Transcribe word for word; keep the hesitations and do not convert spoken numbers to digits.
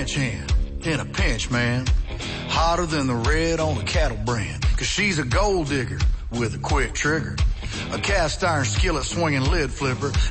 ranch hand in a pinch, man. Hotter than the red on the cattle brand. Cause she's a gold digger with a quick trigger. A cast iron skillet swinging lid flipper.